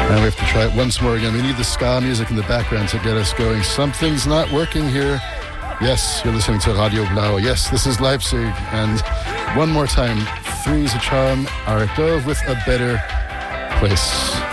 And we have to try it once more again. We need the ska music in the background to get us going. Something's not working here. Yes, you're listening to Radio Blau. Yes, this is Leipzig. And one more time, Three's a Charm are dove with a better place.